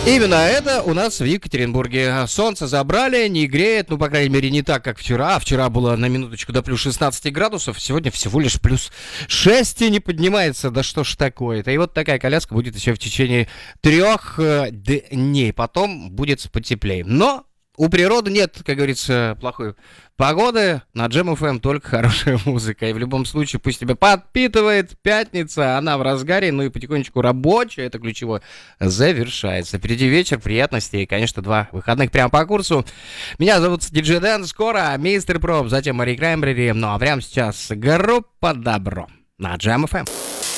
Именно это у нас в Екатеринбурге. Солнце забрали, не греет, ну, по крайней мере, не так, как вчера. Вчера было на минуточку до плюс 16 градусов, сегодня всего лишь плюс 6 и не поднимается. Да что ж такое-то? И вот такая коляска будет еще в течение 3 дней. Потом будет потеплее. Но у природы нет, как говорится, плохой погоды. На Джем FM только хорошая музыка. И в любом случае пусть тебя подпитывает. Пятница, она в разгаре. Ну и потихонечку рабочая, это ключевое, завершается. Впереди вечер, приятностей. И, конечно, 2 выходных прямо по курсу. Меня зовут Диджей Дэн. Скоро Мистер Проб, затем Мари Краймбрери. Ну а прямо сейчас группа Добро на Джем FM.